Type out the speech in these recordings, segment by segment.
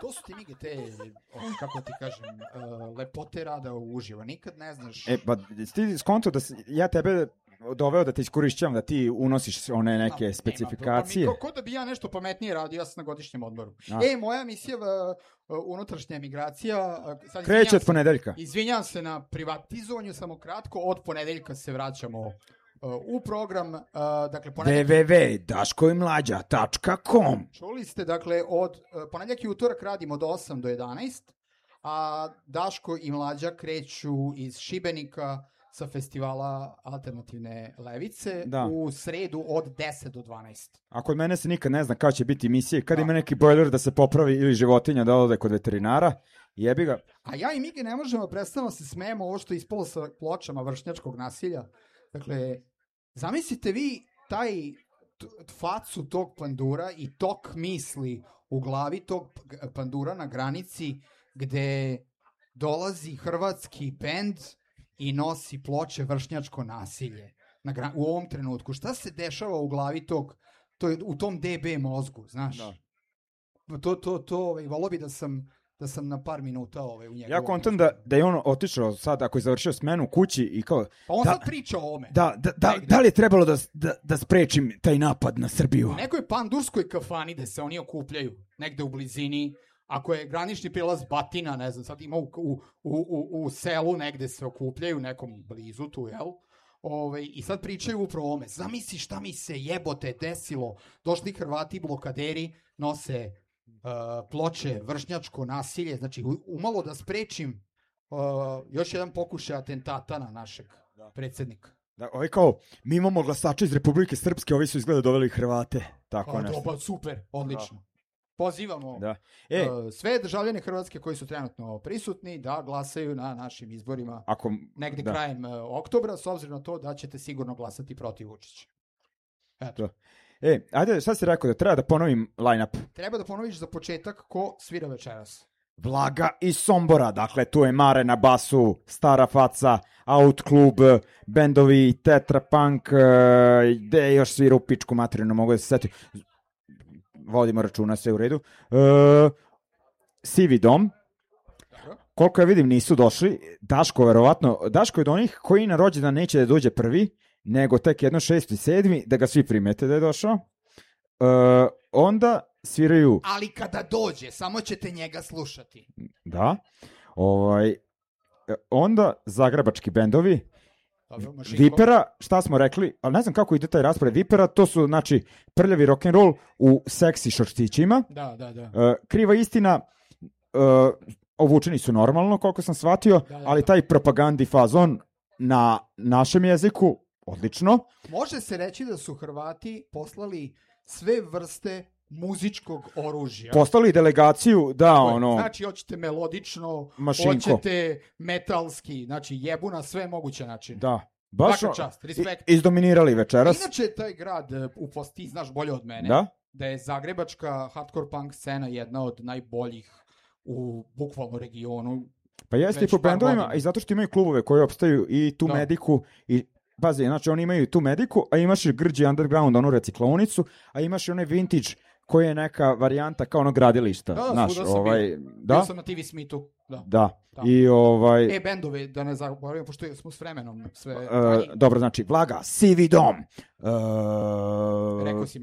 To su ti Mige te, kako ti kažem, lepote rada uživo. Nikad ne znaš... Pa ti skonto da ja tebe doveo da te iskorišćavam, da ti unosiš one neke specifikacije. Ko da bi ja nešto pametnije radio, ja sam na godišnjem odmoru. Moja emisija unutrašnja emigracija... Kreće od ponedeljka. Izvinjam se na privatizovanju, samo kratko, od ponedeljka se vraćamo u program, dakle www.daškoimlađa.com. Čuli ste, dakle, od ponedeljak i utorak radimo od 8 do 11, a Daško i Mlađa kreću iz Šibenika sa festivala Alternativne levice u sredu od 10 do 12. A kod mene se nikad ne zna kada će biti emisije, kad ima neki bojler da se popravi ili životinja da ode kod veterinara, jebi ga. A ja i Mige ne možemo prestano se smejemo ovo što je ispalo sa pločama vršnjačkog nasilja. Dakle, zamislite vi taj facu tog pandura i tok misli u glavi tog pandura na granici gde dolazi hrvatski bend i nosi ploče vršnjačko nasilje u ovom trenutku. Šta se dešava u glavi tog, u tom DB mozgu, znaš? Volio bi da sam na par minuta u njegovom... Ja kontam da je on otišao sad, ako je završio smenu kući i kao... Pa on sad priča o ome. Da li je trebalo da sprečim taj napad na Srbiju? U nekoj pandurskoj kafani gde se oni okupljaju, negde u blizini, ako je granični prilaz Batina, ne znam, sad ima u selu negde se okupljaju, nekom blizu tu, jel? I sad pričaju upravo o ome. Zamisli šta mi se jebote desilo. Došli Hrvati blokaderi, nose ploče, vršnjačko nasilje, znači umalo da sprečim još jedan pokušaj atentata na našeg predsjednika. Ovi kao, mi imamo glasače iz Republike Srpske, ovi su izgleda doveli Hrvate. Tako nešto. Super, odlično. Pozivamo sve državljane Hrvatske koji su trenutno prisutni da glasaju na našim izborima negde krajem oktobra, s obzirom na to da ćete sigurno glasati protiv Vučića. Eto. Ajde, šta si rekao da treba da ponovim line-up? Treba da ponoviš za početak ko svira večeras. Vlaga iz Sombora, dakle tu je Mare na basu, Stara faca, Out klub, bendovi Tetra Punk, gde još svira u pičku materinu, mogu da se setim. Vodimo računa, sve u redu. Sivi dom. Koliko ja vidim nisu došli. Daško verovatno. Daško je od onih koji na rođendan neće da dođe prvi, nego tek 6. i 7. da ga svi primete da je došao. Onda sviraju... Ali kada dođe, samo ćete njega slušati. Da. Onda zagrebački bendovi. Vipera, šta smo rekli, ali ne znam kako ide taj raspored Vipera, to su, znači, prljavi rock'n'roll u seksi šortićima. Da. Kriva istina, ovučeni su normalno, koliko sam shvatio, ali taj propagandi fazon na našem jeziku, odlično. Može se reći da su Hrvati poslali sve vrste muzičkog oružja. Poslali delegaciju, Znači, hoćete melodično, Mašinko. hoćete metalski, znači jebu na sve moguće načine. Da. Baš čast, respekt. Izdominirali večeras. Inače, taj grad, ti znaš bolje od mene, da je zagrebačka hardcore punk scena jedna od najboljih u bukvalno regionu. Pa jeste i po bendovima, i zato što imaju klubove koji opstaju i tu mediku i pazi, znači oni imaju tu mediku, a imaš i grđi underground, onu reciklaonicu, a imaš i onaj vintage koji je neka varijanta kao ono gradilišta. Bio sam na TV Smithu. Da. I bendove, da ne zaboravim, pošto smo s vremenom sve... Dobro, znači, Vlaga, Sivi dom. Rekao si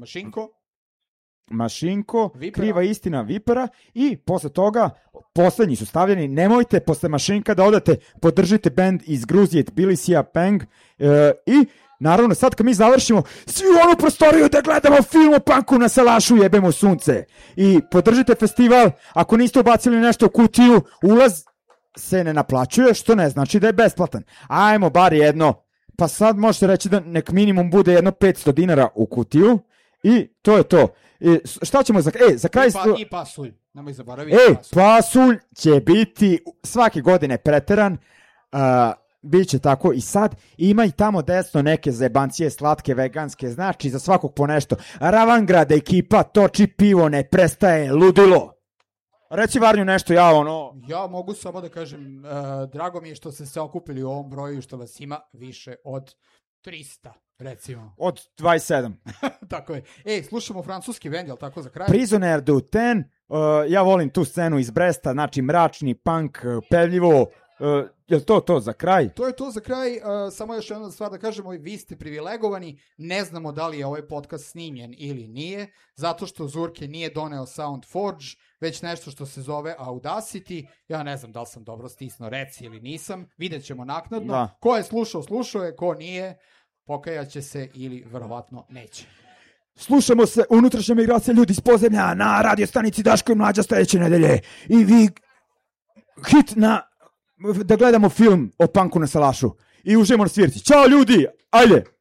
Mašinko, Vipera. Kriva istina Vipera i posle toga poslednji su stavljeni, nemojte posle Mašinka da odete, podržite band iz Gruzije, Tbilisija, Peng i naravno sad kad mi završimo svi u onu prostoriju da gledamo film o punku na salašu jebemo sunce i podržite festival, ako niste ubacili nešto u kutiju, ulaz se ne naplaćuje, što ne znači da je besplatan. Ajmo bar jedno, pa sad možete reći da nek minimum bude jedno 500 dinara u kutiju i to je to. Šta ćemo za kraj... I pasulj, nemoj zaboraviti pasulj će biti svake godine preteran, biće tako i sad, ima i tamo desno neke zajebancije slatke, veganske, znači za svakog po nešto. Ravangrad ekipa toči pivo, ne prestaje, ludilo. Reci Varnju nešto, Ja mogu samo da kažem, drago mi je što ste se okupili u ovom broju, što vas ima više od 300, recimo. Od 27. Tako je. Slušamo francuski bend, jel tako za kraj? Prisoner du Ten, Ja volim tu scenu iz Bresta, znači mračni, punk, pevljivo. Je to za kraj? To je to za kraj. Samo još jedna stvar da kažemo, vi ste privilegovani, ne znamo da li je ovaj podcast snimljen ili nije, zato što Zurke nije doneo SoundForge, već nešto što se zove Audacity. Ja ne znam da li sam dobro stisnuo reci ili nisam, vidjet ćemo naknadno. Da. Ko je slušao je, ko nije, pokajaće se ili verovatno neće. Slušamo se unutrašnja migracija ljudi iz podzemlja na radio stanici Daško i Mlađa sledeće nedelje. I vi hit da gledamo film o punku na salašu. I uživamo na svirci. Ćao ljudi, ajde!